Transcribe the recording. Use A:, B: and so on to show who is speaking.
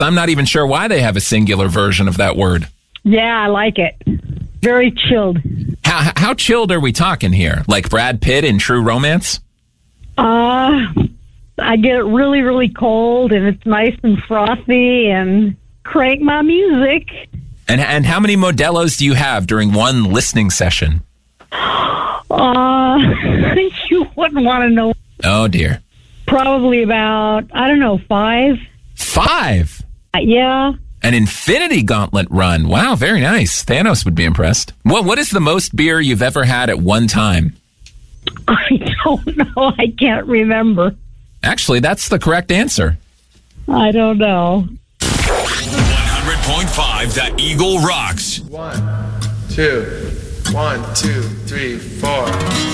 A: I'm not even sure why they have a singular version of that word.
B: Yeah, I like it. Very chilled.
A: How chilled are we talking here? Like Brad Pitt in True Romance?
B: I get it really, really cold, and it's nice and frothy, and crank my music.
A: And how many Modelo's do you have during one listening session?
B: You wouldn't want to know.
A: Oh, dear.
B: Probably about, 5.
A: 5?
B: Yeah.
A: An Infinity Gauntlet run. Wow, very nice. Thanos would be impressed. What is the most beer you've ever had at one time?
B: I don't know. I can't remember.
A: Actually, that's the correct answer.
B: I don't know.
C: 100.5 The Eagle Rocks.
D: 1, 2, 1, 2, 3, 4.